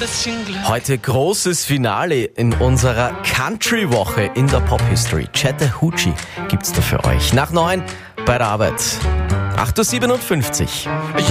bisschen Glück. Heute großes Finale in unserer Country-Woche in der Pop-History. Chattahoochee gibt's da für euch. Nach 9 bei der Arbeit. 8.57 Uhr.